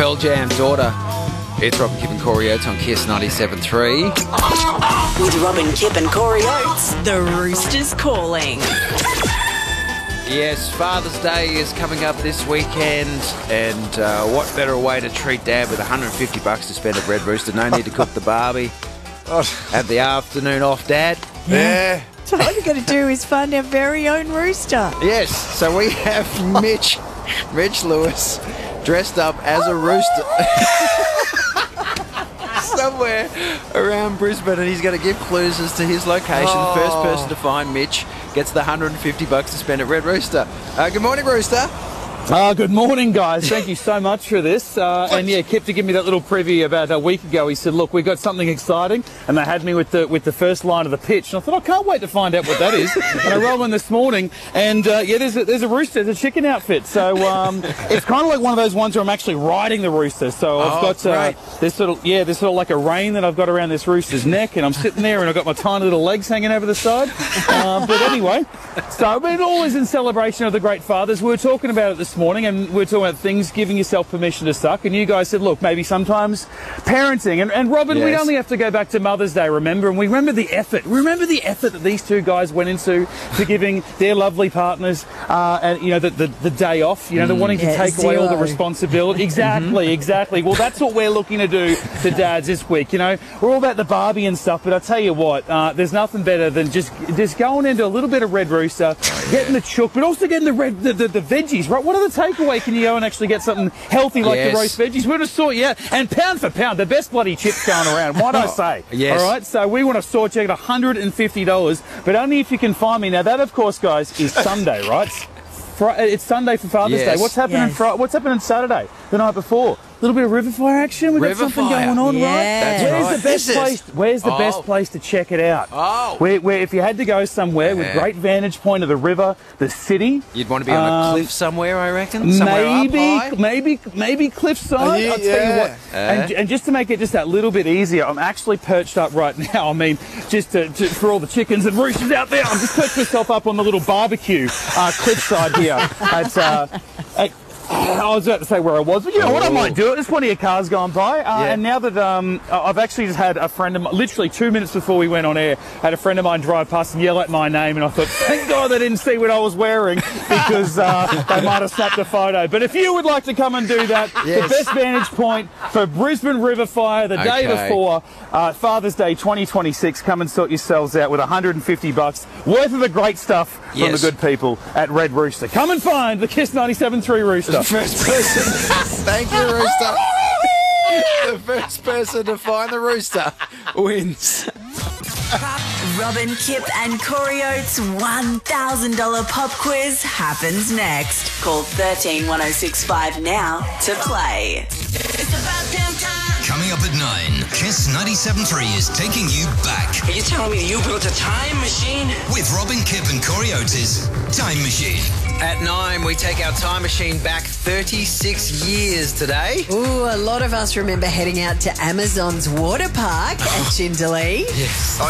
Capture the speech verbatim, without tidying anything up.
Pearl Jam's Daughter. It's Robin, Kip and Corey Oates on Kiss ninety-seven point three. With Robin, Kip and Corey Oates, the Roosters calling. Yes, Father's Day is coming up this weekend, and uh, what better way to treat Dad with one hundred fifty bucks to spend at Red Rooster. No need to cook the barbie. Have the afternoon off, Dad. Yeah. So all you've got to do is find our very own rooster. Yes, so we have Mitch, Mitch Lewis, dressed up as a rooster somewhere around Brisbane, and he's going to give clues as to his location. Oh. The first person to find Mitch gets the one hundred fifty bucks to spend at Red Rooster. Uh, good morning, Rooster. Uh, good morning, guys. Thank you so much for this. Uh, and yeah, Kip to give me that little preview about a week ago. He said, "Look, we got something exciting," and they had me with the with the first line of the pitch. And I thought, I can't wait to find out what that is. And I rolled in this morning, and uh, yeah, there's a, there's a rooster, there's a chicken outfit. So um, it's kind of like one of those ones where I'm actually riding the rooster. So I've Oh, got uh, great. this sort of yeah, there's sort of like a rein that I've got around this rooster's neck, and I'm sitting there, and I've got my tiny little legs hanging over the side. Um, but anyway, so but it always in celebration of the great fathers. We were talking about it this morning, and we we're talking about things, giving yourself permission to suck, and you guys said, look, maybe sometimes parenting, and, and Robin, Yes. we only have to go back to Mother's Day, remember, and we remember the effort, remember the effort that these two guys went into to giving their lovely partners, uh, and you know, the, the, the day off, you know, they're wanting Yeah, to take away all the zero. responsibility. Exactly, exactly. Well, that's what we're looking to do to dads this week, you know. We're all about the Barbie and stuff, but I tell you what, uh, there's nothing better than just just going into a little bit of Red Rooster, getting the chook, but also getting the red the, the, the veggies, right? What are the takeaway? Can you go and actually get something healthy like Yes. the roast veggies? We're going to sort you out. And pound for pound, the best bloody chips going around, might I say. Yes. All right, so we want to sort you at one hundred fifty dollars, but only if you can find me. Now, that, of course, guys, is Sunday, right? Fri- It's Sunday for Father's Yes. Day. What's happening? Yes. Fri- What's happening Saturday, the night before? A little bit of river fire action. We've got River something fire. going on, Yeah. right? That's Where's right. the best This is- place? Where's the Oh. best place to check it out? Oh. Where, where if you had to go somewhere with Yeah. great vantage point of the river, the city. You'd want to be on a Um, cliff somewhere, I reckon. Somewhere Maybe, up high. maybe, maybe cliffside. Oh, yeah, I'll tell yeah. you what. Uh. And, and just to make it just that little bit easier, I'm actually perched up right now. I mean, just to, to, for all the chickens and roosters out there, I'm just perched myself up on the little barbecue uh, cliffside here. At, uh, at, I was about to say where I was, but you know what, I might do it. There's plenty of cars going by. Uh, Yeah. And now that um, I've actually just had a friend of mine, literally two minutes before we went on air, had a friend of mine drive past and yell at my name, and I thought, thank God they didn't see what I was wearing, because uh, they might have snapped a photo. But if you would like to come and do that, Yes. the best vantage point for Brisbane River Fire the day Okay. before uh, Father's Day twenty twenty-six, come and sort yourselves out with one hundred fifty bucks worth of the great stuff from Yes. the good people at Red Rooster. Come and find the Kiss ninety-seven point three Rooster. First person. Thank you, Rooster. The first person to find the rooster wins. Robin, Kip and Corey Oates' one thousand dollars pop quiz happens next. Call thirteen one oh six five now to play. It's about damn time. Coming up at nine, Kiss ninety-seven point three is taking you back Are you telling me you built a time machine? with Robin, Kip and Corey Oates' Time Machine. At nine, we take our time machine back thirty-six years today. Ooh, a lot of us remember heading out to Amazon's water park at Jindalee. Yes.